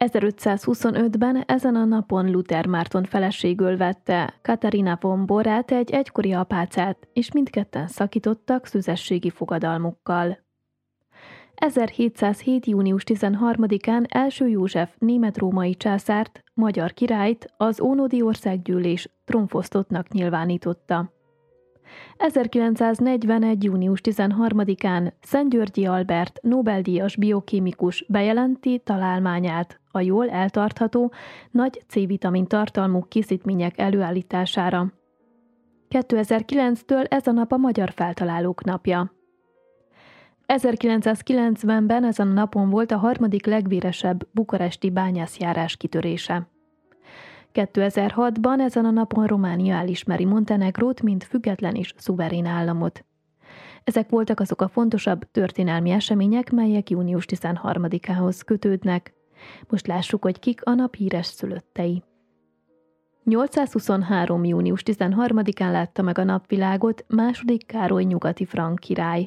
1525-ben ezen a napon Luther Márton feleségül vette Katarina von Borát, egy egykori apácát, és mindketten szakítottak szüzességi fogadalmukkal. 1707. június 13-án első József német-római császárt, magyar királyt az Ónodi Országgyűlés trónfosztottnak nyilvánította. 1941. június 13-án Szent-Györgyi Albert Nobel-díjas biokémikus bejelenti találmányát a jól eltartható, nagy C-vitamin tartalmú készítmények előállítására. 2009-től ez a nap a Magyar Feltalálók napja. 1990-ben ezen a napon volt a harmadik legvéresebb bukaresti bányászjárás kitörése. 2006-ban ezen a napon Románia elismeri Montenegrót, mint független és szuverén államot. Ezek voltak azok a fontosabb történelmi események, melyek június 13-ához kötődnek. Most lássuk, hogy kik a nap híres szülöttei. 823. június 13-án látta meg a napvilágot II. Károly nyugati frank király.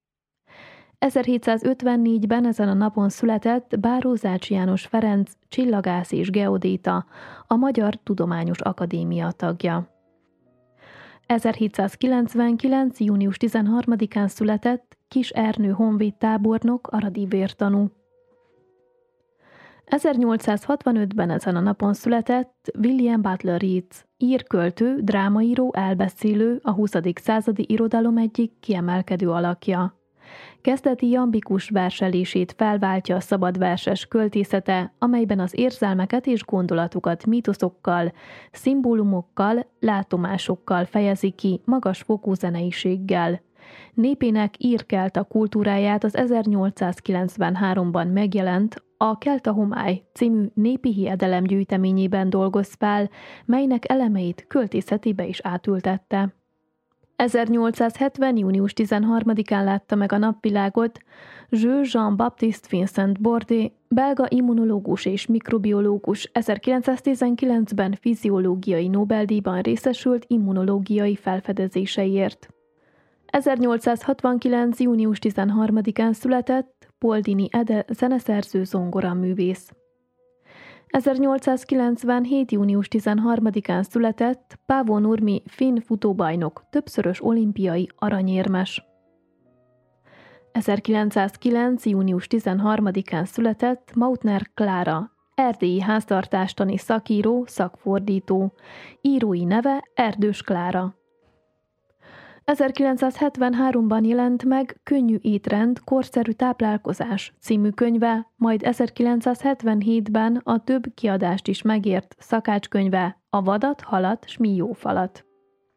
1754-ben ezen a napon született Báró Zács János Ferenc, csillagász és geodéta, a Magyar Tudományos Akadémia tagja. 1799. június 13-án született Kis Ernő honvéd tábornok, aradi vértanú. 1865-ben ezen a napon született William Butler Yeats, ír költő, drámaíró, elbeszélő, a 20. századi irodalom egyik kiemelkedő alakja. Kezdeti jambikus verselését felváltja a szabadverses költészete, amelyben az érzelmeket és gondolatokat mítoszokkal, szimbólumokkal, látomásokkal fejezi ki magas fokú zeneiséggel. Népének ír-kelta kultúráját az 1893-ban megjelent a Kelta Homály című népi hiedelem gyűjteményében dolgoz fel, melynek elemeit költészetébe is átültette. 1870. június 13-án látta meg a napvilágot Jean-Baptiste Vincent Bourdais, belga immunológus és mikrobiológus, 1919-ben fiziológiai Nobel-díjban részesült immunológiai felfedezéseiért. 1869. június 13-án született Poldini Ede zeneszerző zongoraművész. 1897. június 13-án született Paavo Nurmi finn futóbajnok, többszörös olimpiai aranyérmes. 1909. június 13-án született Mautner Klára, erdélyi háztartástani szakíró, szakfordító, írói neve Erdős Klára. 1973-ban jelent meg Könnyű étrend, korszerű táplálkozás című könyve, majd 1977-ben a több kiadást is megért szakácskönyve A vadat, halat s míjófalat.